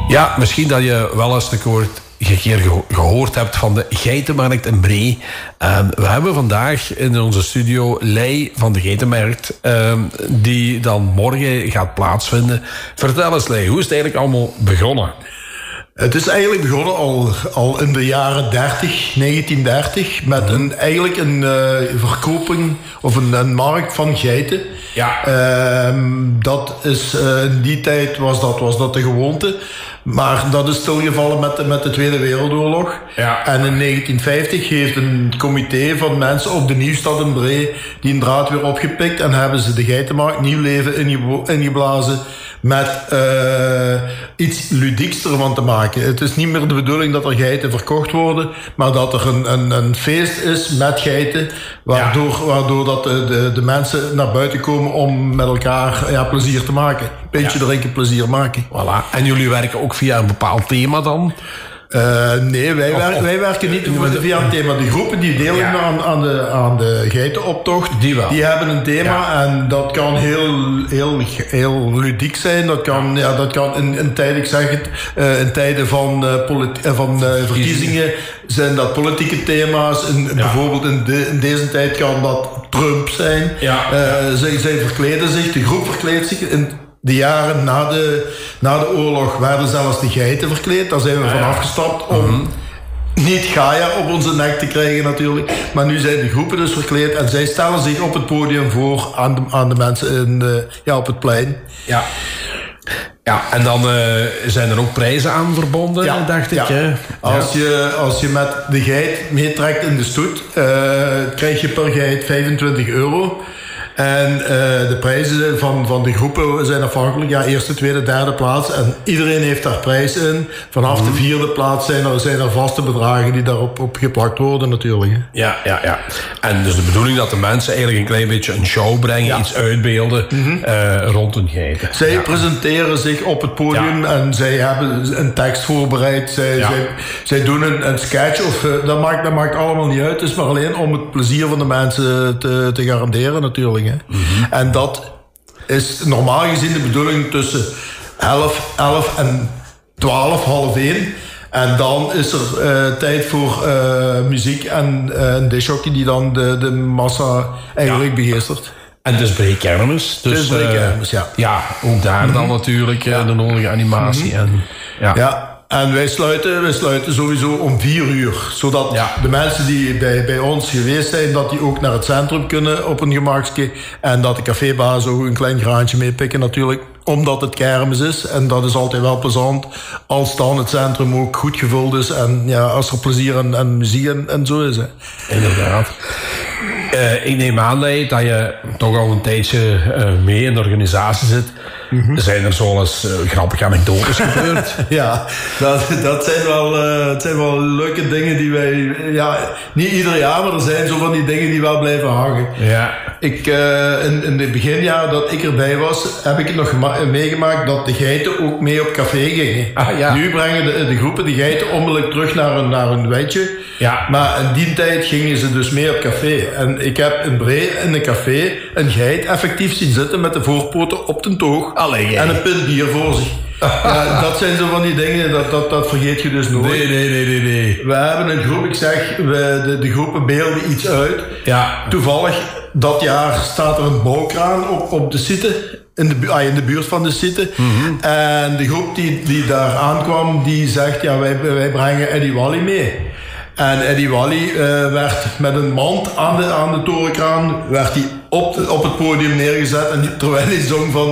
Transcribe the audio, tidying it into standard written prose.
Ja, misschien dat je wel eens een keer gehoord hebt van de Geitenmarkt in Bree. We hebben vandaag in onze studio Lei van de Geitenmarkt, die dan morgen gaat plaatsvinden. Vertel eens, Lei, hoe is het eigenlijk allemaal begonnen? Het is eigenlijk begonnen al in de jaren 1930, met een verkoping of een markt van geiten. Ja. Dat is, in die tijd was dat de gewoonte. Maar dat is stilgevallen met de Tweede Wereldoorlog. Ja. En in 1950 heeft een comité van mensen op de Nieuwstad in Bree die een draad weer opgepikt en hebben ze de geitenmarkt nieuw leven ingeblazen met iets ludieks ervan te maken. Het is niet meer de bedoeling dat er geiten verkocht worden, maar dat er een feest is met geiten, waardoor dat de mensen naar buiten komen om met elkaar plezier te maken. Beetje drinken, plezier maken. Voilà. En jullie werken ook via een bepaald thema dan? Nee, wij werken niet via een thema. De groepen die deelnemen aan de geitenoptocht, die hebben een thema en dat kan heel ludiek zijn. Dat kan in tijden, ik zeg het, in tijden van verkiezingen zijn dat politieke thema's. Bijvoorbeeld in deze tijd kan dat Trump zijn. Ja. Zij verkleden zich, de groep verkleedt zich. In de jaren na de oorlog werden zelfs de geiten verkleed. Daar zijn we van afgestapt om niet Gaia op onze nek te krijgen natuurlijk. Maar nu zijn de groepen dus verkleed en zij stellen zich op het podium voor aan de mensen op het plein. Ja. Ja, en dan zijn er ook prijzen aan verbonden, dacht ik. Hè? Als je met de geit meetrekt in de stoet, krijg je per geit €25. En de prijzen van de groepen zijn afhankelijk. Eerste, tweede, derde plaats. En iedereen heeft daar prijs in. Vanaf de vierde plaats zijn er vaste bedragen die daarop geplakt worden natuurlijk. Ja. En dus de bedoeling dat de mensen eigenlijk een klein beetje een show brengen, iets uitbeelden rond een geiten. Zij presenteren zich op het podium en zij hebben een tekst voorbereid. Zij doen een sketch. Dat maakt allemaal niet uit. Het is maar alleen om het plezier van de mensen te garanderen natuurlijk. En dat is normaal gezien de bedoeling tussen 11 en 12, half 1. En dan is er tijd voor muziek en een discjockey die dan de massa eigenlijk begeestert. En dus Bree-kermis. Dus ja, ook daar dan natuurlijk de nodige animatie. En wij sluiten sowieso om 4:00. Zodat de mensen die bij ons geweest zijn, dat die ook naar het centrum kunnen op een gemakske. En dat de cafébaas ook een klein graantje meepikken natuurlijk. Omdat het kermis is. En dat is altijd wel plezant. Als dan het centrum ook goed gevuld is. En als er plezier en muziek en zo is. Hè. Inderdaad. Ik neem aan dat je toch al een tijdje mee in de organisatie zit. Zijn er zoals grappige anekdotes gebeurd? Ja, dat zijn wel leuke dingen die wij... niet ieder jaar, maar er zijn zo van die dingen die wel blijven hangen. Ja. In het beginjaar dat ik erbij was, heb ik het nog meegemaakt dat de geiten ook mee op café gingen. Nu brengen de groepen de geiten onmiddellijk terug naar een wedje. Ja. Maar in die tijd gingen ze dus mee op café. En ik heb in Bree in een café een geit effectief zien zitten met de voorpoten op de toog. En een pint bier voor zich. Dat zijn zo van die dingen, dat vergeet je dus nooit. Nee. We hebben een groep, ik zeg, de groepen beelden iets uit. Ja. Toevallig, dat jaar staat er een bouwkraan op de site, in de buurt van de site. En de groep die daar aankwam, die zegt, wij brengen Eddie Wally mee. En Eddie Wally werd met een mand aan de torenkraan werd hij op het podium neergezet. En terwijl hij zong van